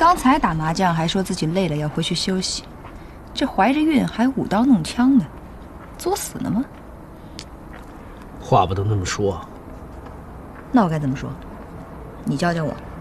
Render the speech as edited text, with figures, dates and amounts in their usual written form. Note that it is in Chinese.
刚才打麻将还说自己累了要回去休息，这怀着孕还舞刀弄枪的，作死呢吗？ 话不能那么说。 那我该怎么说？你教教我。